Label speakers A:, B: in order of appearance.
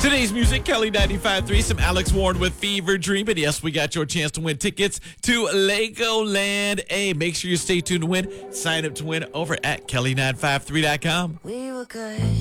A: Today's music, Kelly 95.3, some Alex Warren with Fever Dream. And yes, we got your chance to win tickets to Legoland. Hey, make sure you stay tuned to win. Sign up to win over at Kelly953.com.
B: We were good.